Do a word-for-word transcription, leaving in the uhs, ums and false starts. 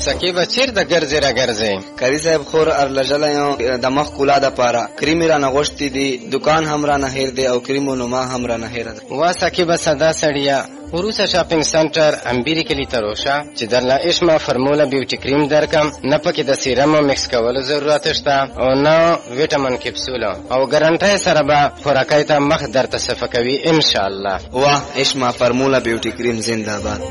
سکیبه چیرته ګرځې را ګرځې؟ کری صاحب خور ارلژلی یم د مخ ښکلا دپاره. کریم یې رانه غوښتي دي، دکان هم رانه هیر دی او کریم و نما هم رانه هیره ده. وا سکیبه ساده سړیه، وروسته شاپینګ سنټر امبیري کلي ته روشه چې درله اشما فرموله بیوټي کریم درکم. نه پکې د سیرمو مکس کولو ضرورت شته او نه ویټامین کپسولو، او ګارنټۍ سره به خوراکۍ ته مخ درته صفه کوي انشاءالله. واه اشما فرموله بیوټي کریم زنده باد.